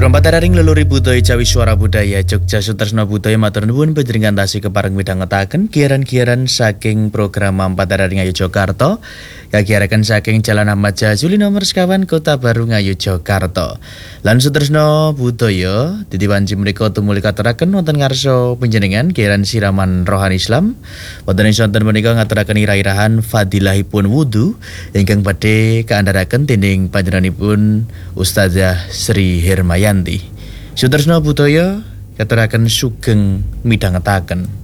Rompatararing leluhur budaya Jawi Suara Budaya Jogja Sutresna Budaya matur nuwun panjenengan tasih kepareng midhangetaken giaran-giaran saking program Rompatararing Ayu Jogarta kagiaraken saking Jalan Ahmad Jazuli nomor sekawan Kota Baru Ngayu Jogarta. Lan Sutresna Budaya ditiwanci menika tumuli katuraken wonten ngarsa panjenengan giaran siraman rohani Islam. Wonten ing sonten menika ngaturaken ira-irahan fadilahipun wudu ingkang badhe kaandharaken dening panjenenganipun Ustazah Sri Hermayanti. Sutresna Budaya katuraken sugeng midhangetaken.